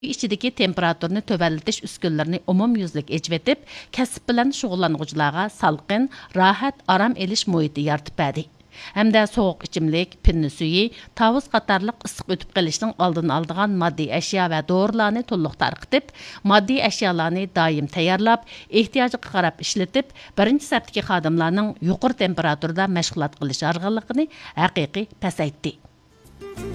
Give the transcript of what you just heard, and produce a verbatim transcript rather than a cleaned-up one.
ichidagi temperaturani tövənletish uskunlarini umumyuzlik echvetib, kasb bilan shug'ullanuvchilarga salqin, rahat, aram elish muhiti yaratib berdi. Hamda soğuq ichimlik, pinni suyi, tavus qatarlıq ısıq ötüb qilishning oldini oladigan moddiy ashyo va dorilarni to'liq tarqitib, moddiy ashyolarni doim tayyorlab, ehtiyojiga qarab ishlatib, birinchi safdagi xodimlarning yuqori temperaturada mashg'ulot qilish organligini haqiqiy pasaytdi.